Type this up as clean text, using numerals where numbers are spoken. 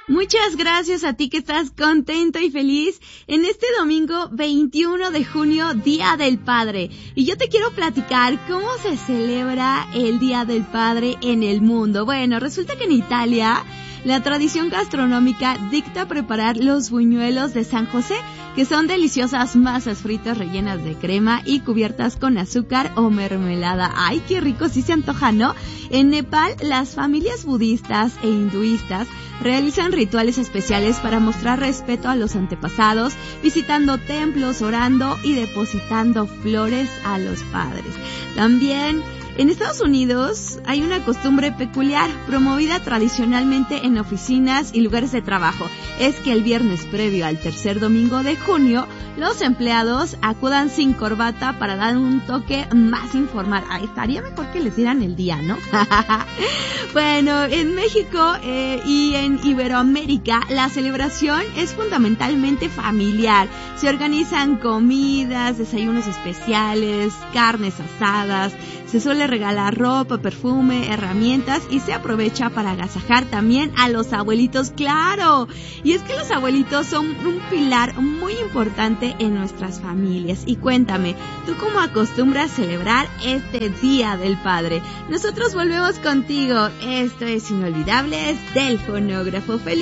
Muchas gracias a ti que estás contento y feliz en este domingo 21 de junio, Día del Padre. Y yo te quiero platicar cómo se celebra el Día del Padre en el mundo. Bueno, resulta que en Italia la tradición gastronómica dicta preparar los buñuelos de San José, que son deliciosas masas fritas rellenas de crema y cubiertas con azúcar o mermelada. ¡Ay, qué rico! Sí se antoja, ¿no? En Nepal, las familias budistas e hinduistas realizan rituales especiales para mostrar respeto a los antepasados, visitando templos, orando y depositando flores a los padres. También en Estados Unidos hay una costumbre peculiar, promovida tradicionalmente en oficinas y lugares de trabajo. Es que el viernes previo al tercer domingo de junio, los empleados acudan sin corbata para dar un toque más informal. Ay, estaría mejor que les dieran el día, ¿no? Bueno, en México y en Iberoamérica, la celebración es fundamentalmente familiar. Se organizan comidas, desayunos especiales, carnes asadas, se suele regalar ropa, perfume, herramientas y se aprovecha para agasajar también a los abuelitos, ¡claro! Y es que los abuelitos son un pilar muy importante en nuestras familias. Y cuéntame, ¿tú cómo acostumbras celebrar este Día del Padre? Nosotros volvemos contigo. Esto es Inolvidables del Fonógrafo. ¡Feliz!